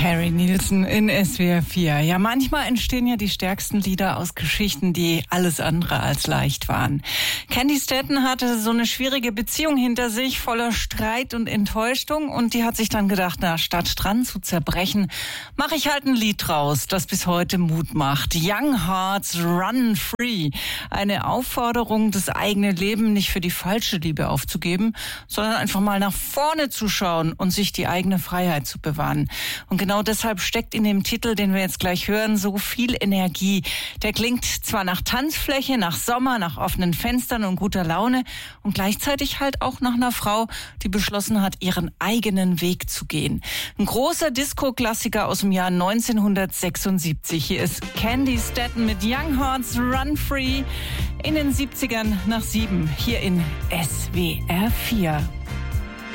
Harry Nilsson in SWR 4. Ja, manchmal entstehen ja die stärksten Lieder aus Geschichten, die alles andere als leicht waren. Candi Staton hatte so eine schwierige Beziehung hinter sich, voller Streit und Enttäuschung. Und die hat sich dann gedacht, na, statt dran zu zerbrechen, mache ich halt ein Lied draus, das bis heute Mut macht. Young Hearts Run Free. Eine Aufforderung, das eigene Leben nicht für die falsche Liebe aufzugeben, sondern einfach mal nach vorne zu schauen und sich die eigene Freiheit zu bewahren. Und genau deshalb steckt in dem Titel, den wir jetzt gleich hören, so viel Energie. Der klingt zwar nach Tanzfläche, nach Sommer, nach offenen Fenstern und guter Laune und gleichzeitig halt auch nach einer Frau, die beschlossen hat, ihren eigenen Weg zu gehen. Ein großer Disco-Klassiker aus dem Jahr 1976. Hier ist Candi Staton mit Young Hearts Run Free in den 70ern nach 7 hier in SWR 4.